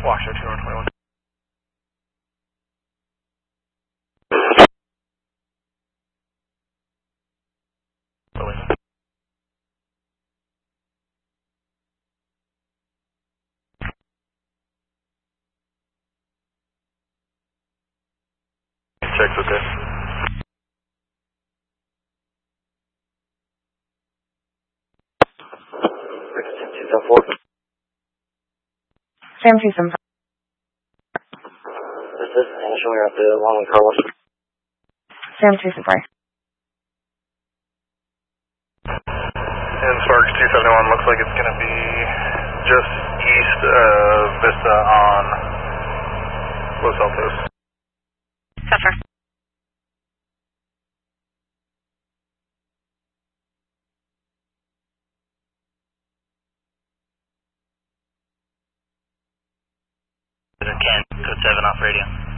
Washington 221. Check's okay. Sam 275. This is Angel, you're at the Long Carlos. Sam 275. And Sarge 271 looks like it's going to be just east of Vista on Los Altos. Suffer. Ken, code 7 off radio.